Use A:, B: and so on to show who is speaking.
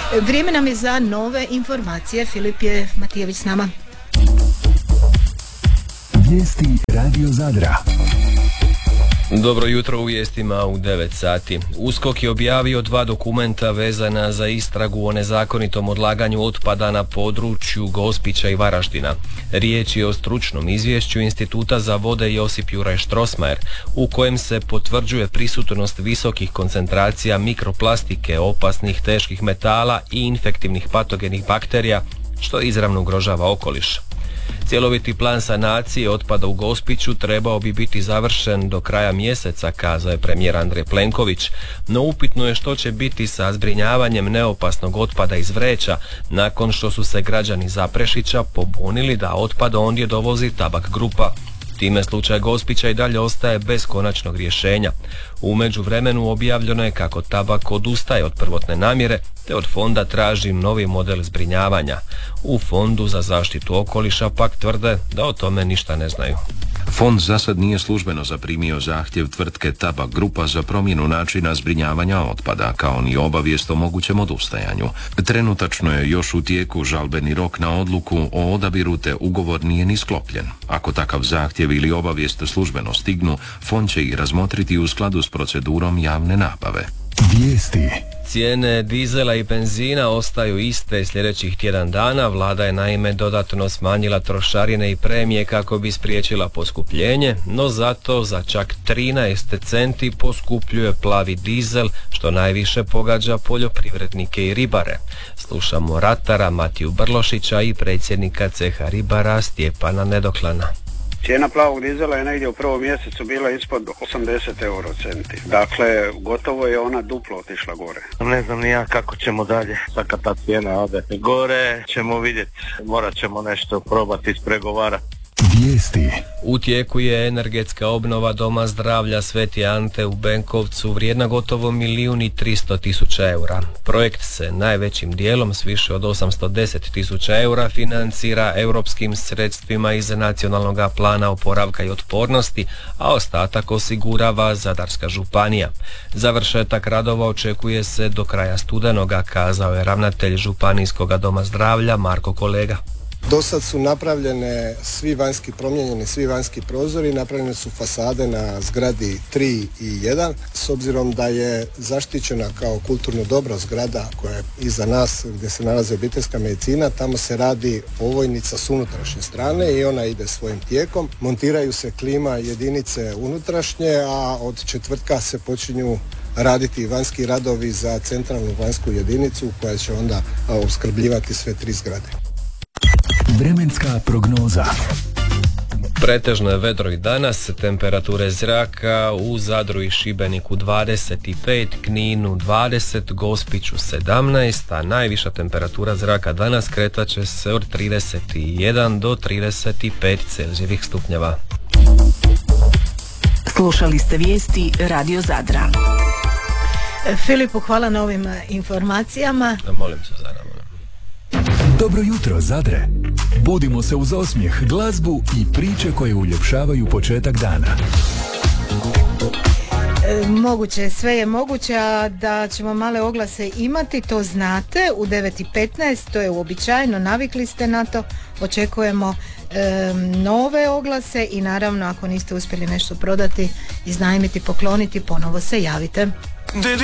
A: Vrijeme nam je za nove informacije. Filip je Matijević s nama.
B: Vijesti Radio Zadra.
C: Dobro jutro, u vijestima u 9 sati. USKOK je objavio 2 dokumenta vezana za istragu o nezakonitom odlaganju otpada na području Gospića i Varaždina. Riječ je o stručnom izvješću Instituta za vode Josip Juraj Strossmayer, u kojem se potvrđuje prisutnost visokih koncentracija mikroplastike, opasnih teških metala i infektivnih patogenih bakterija, što izravno ugrožava okoliš. Cjeloviti plan sanacije otpada u Gospiću trebao bi biti završen do kraja mjeseca, kazao je premijer Andrej Plenković, no upitno je što će biti sa zbrinjavanjem neopasnog otpada iz vreća nakon što su se građani Zaprešića pobunili da otpad ondje dovozi Tabak grupa. Time slučaj Gospića i dalje ostaje bez konačnog rješenja. U međuvremenu objavljeno je kako Tabak odustaje od prvotne namjere te od fonda traži novi model zbrinjavanja. U Fondu za zaštitu okoliša pak tvrde da o tome ništa ne znaju.
D: Fond za sad nije službeno zaprimio zahtjev tvrtke Tabak grupa za promjenu načina zbrinjavanja otpada, kao ni obavijest o mogućem odustajanju. Trenutačno je još u tijeku žalbeni rok na odluku o odabiru te ugovor nije ni sklopljen. Ako takav zahtjev ili obavijest službeno stignu, fond će ih razmotriti u skladu s procedurom javne nabave.
B: Vijesti.
C: Cijene dizela i benzina ostaju iste sljedećih tjedan dana. Vlada je naime dodatno smanjila trošarine i premije kako bi spriječila poskupljenje, no zato za čak 13 centi poskupljuje plavi dizel, što najviše pogađa poljoprivrednike i ribare. Slušamo ratara Matiju Brlošića i predsjednika ceha ribara Stjepana Nedoklana.
E: Cijena plavog dizela je negdje u prvom mjesecu bila ispod 80 eurocenti. Dakle, gotovo je ona duplo otišla gore.
F: Ne znam ni ja kako ćemo dalje. Svaka ta cijena ode gore, ćemo vidjeti. Morat ćemo nešto probati ispregovarati.
B: Vijesti.
C: U tijeku je energetska obnova Doma zdravlja Sveti Ante u Benkovcu vrijedna gotovo 1.300.000 eura. Projekt se najvećim dijelom s više od 810.000 eura financira europskim sredstvima iz Nacionalnog plana oporavka i otpornosti, a ostatak osigurava Zadarska županija. Završetak radova očekuje se do kraja studenoga, kazao je ravnatelj Županijskog doma zdravlja Marko Kolega.
G: Do sad su napravljene promijenjeni svi vanjski prozori, napravljene su fasade na zgradi 3 i 1, s obzirom da je zaštićena kao kulturno dobro zgrada koja je iza nas gdje se nalazi obiteljska medicina, tamo se radi ovojnica s unutrašnje strane i ona ide svojim tijekom. Montiraju se klima jedinice unutrašnje, a od četvrtka se počinju raditi vanjski radovi za centralnu vanjsku jedinicu koja će onda opskrbljivati sve 3 zgrade.
B: Vremenska prognoza.
C: Pretežno je vedro i danas, temperature zraka u Zadru i Šibeniku 25, Kninu 20, Gospiću 17, a najviša temperatura zraka danas kretat će se od 31 do 35 Celzijevih stupnjeva.
H: Slušali ste vijesti Radio Zadra.
A: Filipu, hvala na ovim informacijama.
C: Molim se za nama.
B: Dobro jutro, Zadre. Budimo se uz osmijeh, glazbu i priče koje uljepšavaju početak dana.
A: Moguće, sve je moguće, a da ćemo male oglase imati, to znate, u 9:15, to je uobičajeno, navikli ste na to, očekujemo nove oglase i naravno ako niste uspjeli nešto prodati, iznajmiti, pokloniti, ponovo se javite.